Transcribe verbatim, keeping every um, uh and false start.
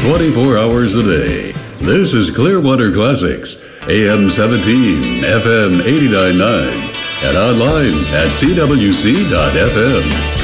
twenty-four hours a day. This is Clearwater Classics, A M seventeen, F M eighty-nine point nine, and online at C W C dot F M.